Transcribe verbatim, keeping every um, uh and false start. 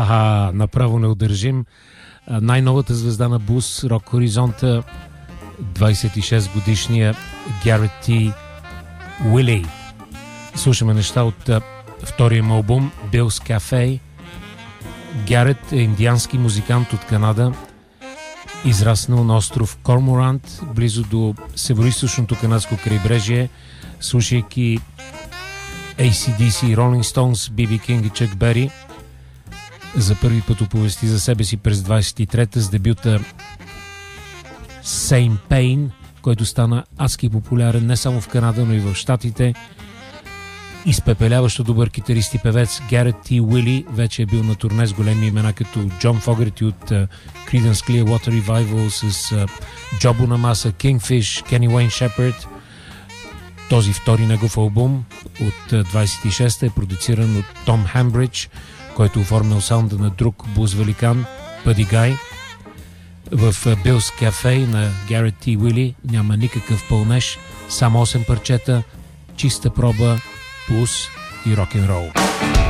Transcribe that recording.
Аха, направо неудържим. Най-новата звезда на Блуз Рок Хоризонта, двайсет и шест годишния Гарет Т. Уили. Слушаме неща от втория му албум Bill's Cafe. Гарет е индиански музикант от Канада, израснал на остров Корморант, близо до североизточното канадско крайбрежие, слушайки Ей Си Ди Си, Rolling Stones, Би Би Кинг и Чък Бери. За първи път оповести за себе си през двайсет и трета с дебюта Same Pain, който стана адски популярен не само в Канада, но и в Щатите. Изпепеляващо добър китарист и певец Гарет Т. Уили вече е бил на турне с големи имена като Джон Фогерти от uh, Creedence Clearwater Revival, с uh, Джо Бонамаса, Kingfish, Kenny Wayne Shepherd. Този втори негов албум от uh, двайсет и шеста е продуциран от Том Хембридж, който оформил саунда на друг блуз великан Бъди Гай. В uh, Bill's Cafe на Гарет Т. Уили няма никакъв пълнеж, само осем парчета, чиста проба, блуз и рок-н-рол.